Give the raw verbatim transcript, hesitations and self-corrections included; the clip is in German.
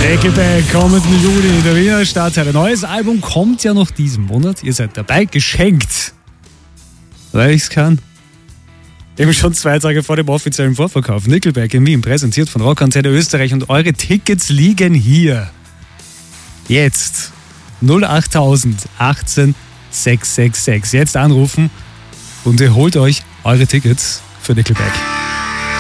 Nickelback kommenden Juli in der Wiener Stadthalle. Neues Album kommt ja noch diesen Monat. Ihr seid dabei, geschenkt. Weil ich's kann. Eben schon zwei Tage vor dem offiziellen Vorverkauf. Nickelback in Wien, präsentiert von Rockkonzerte Österreich. Und eure Tickets liegen hier. Jetzt. null achttausend achtzehn sechshundertsechsundsechzig. Jetzt anrufen und ihr holt euch eure Tickets für Nickelback.